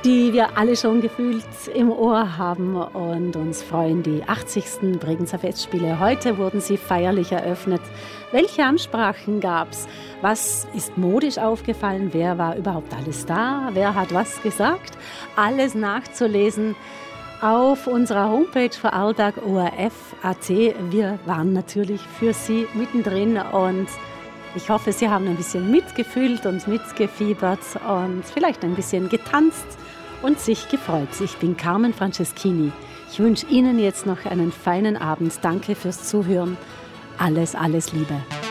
die wir alle schon gefühlt im Ohr haben und uns freuen. Die 80. Bregenzer Festspiele. Heute wurden sie feierlich eröffnet. Welche Ansprachen gab's? Was ist modisch aufgefallen? Wer war überhaupt alles da? Wer hat was gesagt? Alles nachzulesen auf unserer Homepage vorarlberg.orf.at. Wir waren natürlich für Sie mittendrin und ich hoffe, Sie haben ein bisschen mitgefühlt und mitgefiebert und vielleicht ein bisschen getanzt und sich gefreut. Ich bin Carmen Franceschini. Ich wünsche Ihnen jetzt noch einen feinen Abend. Danke fürs Zuhören. Alles, alles Liebe.